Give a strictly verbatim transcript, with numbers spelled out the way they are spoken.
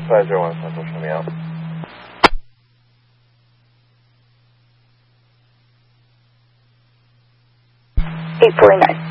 five zero one Central, show me out. eight forty-nine.